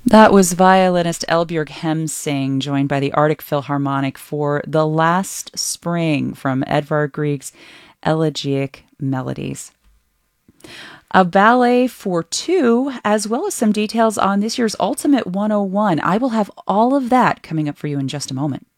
That was violinist Elbjörg Hemsing, joined by the Arctic Philharmonic for The Last Spring from Edvard Grieg's Elegiac Melodies. A ballet for two, as well as some details on this year's Ultimate 101. I will have all of that coming up for you in just a moment.